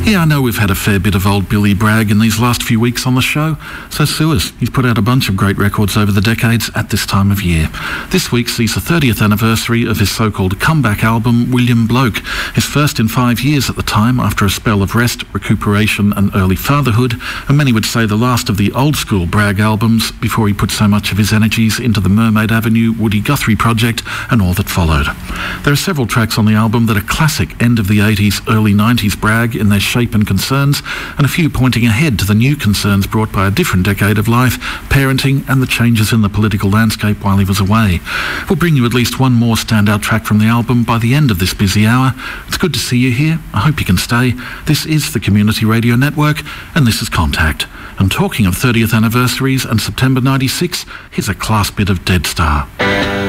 Yeah, I know we've had a fair bit of old Billy Bragg in these last few weeks on the show, so sue us. He's put out a bunch of great records over the decades at this time of year. This week sees the 30th anniversary of his so-called comeback album, William Bloke, his first in 5 years at the time after a spell of rest, recuperation and early fatherhood, and many would say the last of the old-school Bragg albums before he put so much of his energies into the Mermaid Avenue Woody Guthrie project and all that followed. There are several tracks on the album that are classic end of the 80s, early 90s Bragg in their shape and concerns, and a few pointing ahead to the new concerns brought by a different decade of life, parenting and the changes in the political landscape while he was away. We'll bring you at least one more standout track from the album by the end of this busy hour. It's good to see you here. I hope you can stay. This is the Community Radio Network, and this is Contact. And talking of 30th anniversaries and September 96, here's a class bit of Dead Star.